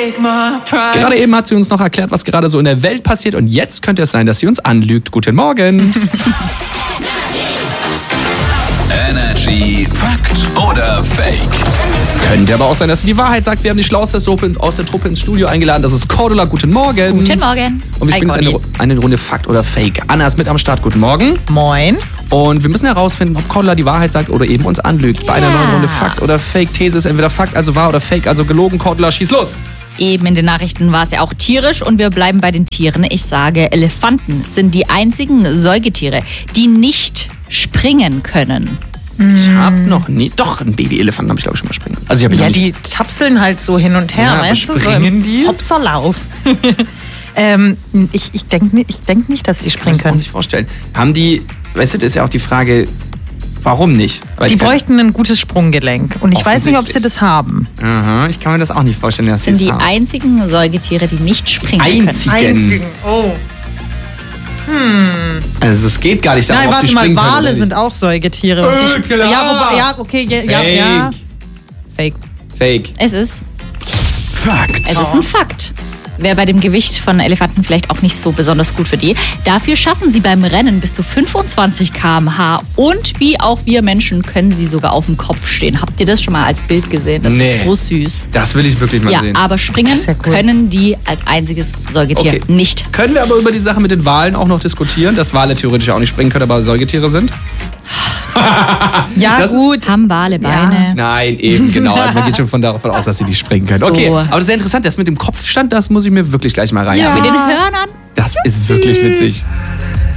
Gerade eben hat sie uns noch erklärt, was gerade so in der Welt passiert und jetzt könnte es sein, dass sie uns anlügt. Guten Morgen. Energy Fakt oder Fake? Es könnte aber auch sein, dass sie die Wahrheit sagt. Wir haben die Schlauste aus der Truppe ins Studio eingeladen. Das ist Cordula. Guten Morgen. Guten Morgen. Und wir spielen jetzt eine Runde Fakt oder Fake. Anna ist mit am Start. Guten Morgen. Moin. Und wir müssen herausfinden, ob Cordula die Wahrheit sagt oder eben uns anlügt. Bei einer neuen Runde Fakt oder Fake. These ist entweder Fakt, also wahr, oder Fake, also gelogen. Cordula, schieß los. Eben in den Nachrichten war es ja auch tierisch und wir bleiben bei den Tieren. Ich sage, Elefanten sind die einzigen Säugetiere, die nicht springen können. Ich habe noch nie... Doch, ein Babyelefanten habe ich, glaube ich, schon mal springen. Also ich Ja, die tapseln halt so hin und her, Ja, weißt du? springen die? Hopserlauf. Ich denk nicht, dass sie springen Ich kann mir das auch können. nicht vorstellen. Haben die... Weißt du, das ist ja auch die Frage, warum nicht? Weil Die ich kann- bräuchten ein gutes Sprunggelenk. Und ich weiß nicht, ob sie das haben. Aha, ich kann mir das auch nicht vorstellen, dass Das sind sie die es haben. einzigen Säugetiere, die nicht springen Einzigen. Oh. Also es geht gar nicht darum, Nein, ob sie warte mal, springen können oder Wale nicht. sind auch Säugetiere. Und die klar. Ja, wobei, ja, okay, ja. Fake. Fake. können. Es ist Fakt. ein Fakt. Wäre bei dem Gewicht von Elefanten vielleicht auch nicht so besonders gut für die. Dafür schaffen sie beim Rennen bis zu 25 km/h und wie auch wir Menschen können sie sogar auf dem Kopf stehen. Habt ihr das schon mal als Bild gesehen? Das Nee. ist so süß. Das will ich wirklich mal Ja, sehen. aber springen Das ist ja cool. können die als einziges Säugetier Okay. nicht. Können wir aber über die Sache mit den Walen auch noch diskutieren, dass Wale theoretisch auch nicht springen können, aber Säugetiere sind? Ja, Das ist- gut. Haben Wale Beine? Nein, eben, genau. Also man geht schon davon aus, dass sie nicht springen können. So. Okay, aber das ist ja interessant. Das mit dem Kopfstand, das muss ich mir wirklich gleich mal reinziehen. Mit den Hörnern? Das ist wirklich witzig.